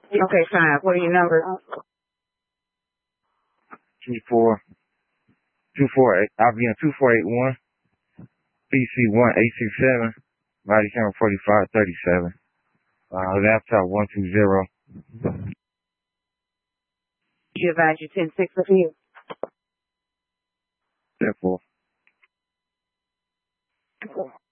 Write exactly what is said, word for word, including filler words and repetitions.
Okay, fine. What are your numbers? Two four two four eight. I'll be on two four eight one. B C one eight six seven. Body camera forty five thirty seven. Uh, laptop one two zero. You advise you ten six of you. Therefore.